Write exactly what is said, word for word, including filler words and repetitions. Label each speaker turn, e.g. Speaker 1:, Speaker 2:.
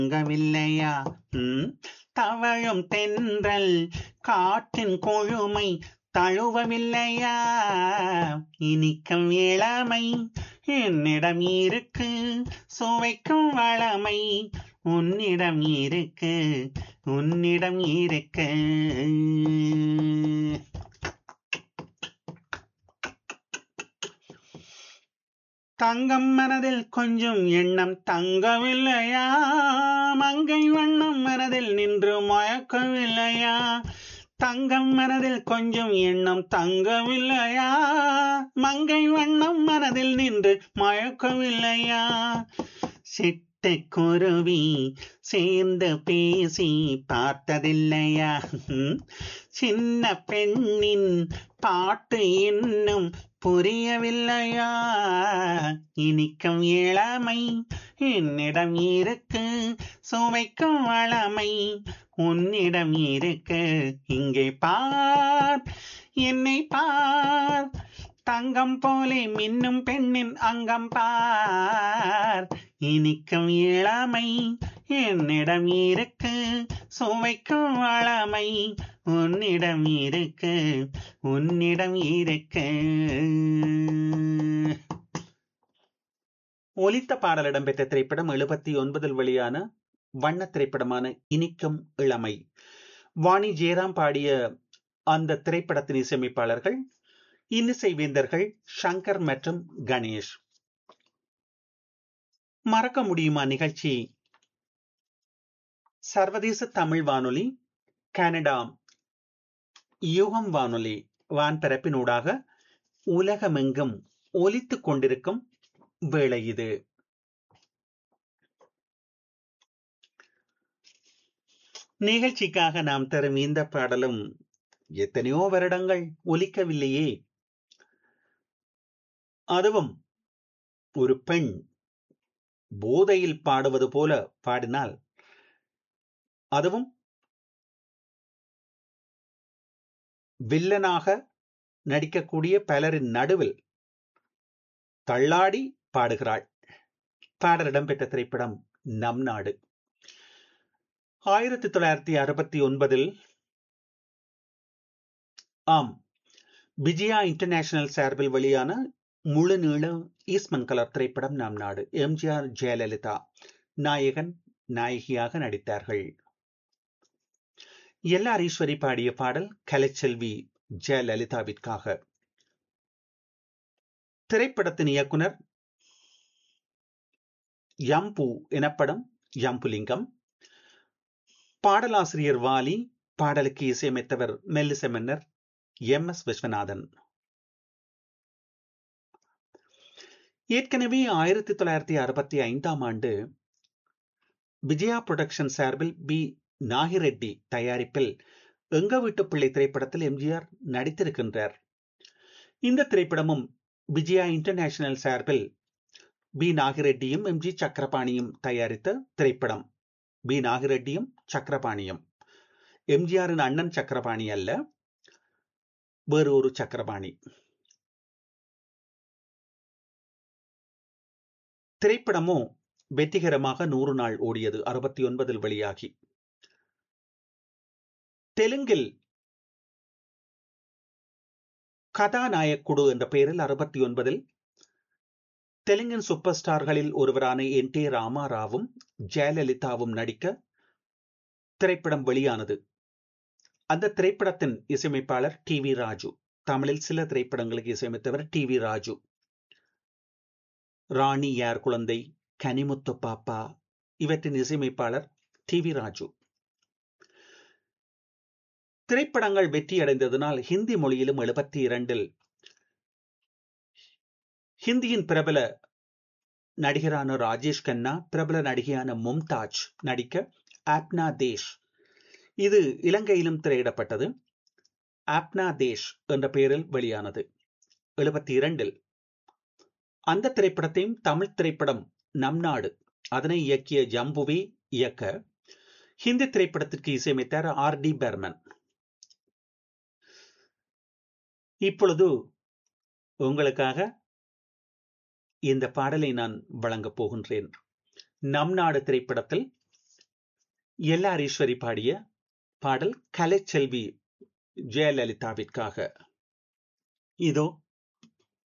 Speaker 1: தங்கவில்லையா? ம், தவழும் தென்றல் காற்றின் கொழுமை தழுவவில்லையா? இனிக்கும் இளமை என்னிடம் இருக்கு, சுவைக்கும் வளமை உன்னிடம் இருக்கு, உன்னிடம் இருக்கு. தங்கம் மனதில் கொஞ்சம் எண்ணம் தங்கவில்லையா? மங்கை வண்ணம் மனதில் நின்று மயக்கவில்லையா? தங்கம் மனதில் கொஞ்சம் எண்ணம் தங்கவில்லையா? மங்கை வண்ணம் மனதில் நின்று மயக்கவில்லையா? சிட்டுக்குருவி சேர்ந்து பேசி பார்த்ததில்லையா? சின்ன பெண்ணின் பாட்டு இன்னும் புரியவில்லையா? இனிக்கும் இளமை என்னிடம் இருக்கு, சுவைக்கும் வளமை உன்னிடம் இருக்கு. இங்கே பார், என்னை பார், தங்கம் போலே மின்னும் பெண்ணின் அங்கம் பார். இனிக்கும் இளமை என்னிடம் இருக்கு, சுவைக்கும் வளமை உன்னிடம் இருக்கு, உன்னிடம் இருக்கு. ஒலித்த பாடல் இடம்பெற்ற திரைப்படம் எழுபத்தி ஒன்பதில் வெளியான வண்ண திரைப்படமான இனிக்கும் இளமை. வாணி ஜெயராம் பாடிய அந்த திரைப்படத்தின் இசையமைப்பாளர்கள் இன்னிசை வேந்தர்கள் சங்கர் மற்றும் கணேஷ். மறக்க முடியுமா நிகழ்ச்சி சர்வதேச தமிழ் வானொலி, கனடா யுகம் வானொலி வான்பரப்பினூடாக உலகமெங்கும் ஒலித்துக் கொண்டிருக்கும் வேளை இது. நிகழ்ச்சிக்காக நாம் தரும் இந்த பாடலும் எத்தனையோ வருடங்கள் ஒலிக்கவில்லையே. அதுவும் ஒரு பெண் போதையில் பாடுவது போல பாடினால், அதுவும் வில்லனாக நடிக்கக்கூடிய பலரின் நடுவில் தள்ளாடி பாடுகிறாள். பாடல் இடம்பெற்ற திரைப்படம் நம் நாடு. ஆயிரத்தி தொள்ளாயிரத்தி அறுபத்தி ஒன்பதில் ஆம் விஜயா இன்டர்நேஷனல் சார்பில் வெளியான முழு நீள ஈஸ்மன் கலர் திரைப்படம் நம் நாடு. எம்ஜிஆர், ஜெயலலிதா நாயகன் நாயகியாக நடித்தார்கள். எல்ஆர் ஈஸ்வரி பாடிய பாடல் கலைச்செல்வி ஜெயலலிதாவிற்காக. திரைப்படத்தின் இயக்குனர் யம்பு எனப்படும் யம்புலிங்கம். பாடலாசிரியர் வாலி, பாடலுக்கு இசையமைத்தவர் மெல்லிசை மன்னர் எம் எஸ் விஸ்வநாதன். ஏற்கனவே ஆயிரத்தி தொள்ளாயிரத்தி அறுபத்தி ஐந்தாம் ஆண்டு விஜயா புரொடக்ஷன் சார்பில் பி நாகிரெட்டி தயாரிப்பில் எங்க வீட்டு பிள்ளை திரைப்படத்தில் எம்ஜிஆர் நடித்திருக்கின்றார். இந்த திரைப்படமும் விஜயா இன்டர்நேஷனல் சார்பில் பி நாகிரெட்டியும் எம் ஜி சக்கரபாணியும் தயாரித்த திரைப்படம். பி நாகிரெட்டியும் சக்கரபாணியும், எம்ஜிஆரின் அண்ணன் சக்கரபாணி அல்ல, வேறு ஒரு சக்கரபாணி. திரைப்படமோ வெற்றிகரமாக நூறு நாள் ஓடியது, அறுபத்தி ஒன்பதில் வெளியாகி. தெலுங்கில் கதாநாயக்குடு என்ற பெயரில் அறுபத்தி ஒன்பதில் தெலுங்கின் சூப்பர் ஸ்டார்களில் ஒருவரான என் டி ராமாராவும் ஜெயலலிதாவும் நடிக்க திரைப்படம் வெளியானது. அந்த திரைப்படத்தின் இசையமைப்பாளர் டி வி ராஜு. தமிழில் சில திரைப்படங்களுக்கு இசையமைத்தவர் டி வி ராஜு. ராணி யார் குழந்தை, கனிமுத்து பாப்பா இவற்றின் இசையமைப்பாளர் டி வி ராஜு. திரைப்படங்கள் வெற்றியடைந்ததனால் ஹிந்தி மொழியிலும் எழுபத்தி இரண்டில் ஹிந்தியின் பிரபல நடிகரான ராஜேஷ் கண்ணா, பிரபல நடிகையான மும்தாஜ் நடிக்க ஆப்னா தேஷ், இது இலங்கையிலும் திரையிடப்பட்டது. ஆப்னா தேஷ் என்ற பெயரில் வெளியானது எழுபத்தி இரண்டில். அந்த திரைப்படத்தையும் தமிழ் திரைப்படம் நம் நாடு, அதனை இயக்கிய ஜம்புவே இயக்க ஹிந்தி திரைப்படத்திற்கு இசையமைத்தார் ஆர் டி பர்மன். இப்பொழுது உங்களுக்காக இந்த பாடலை நான் வழங்கப் போகின்றேன். நம் நாடு திரைப்படத்தில் எல்ஆர் ஈஸ்வரி பாடிய பாடல் கலைச்செல்வி ஜெயலலிதாவிற்காக. இதோ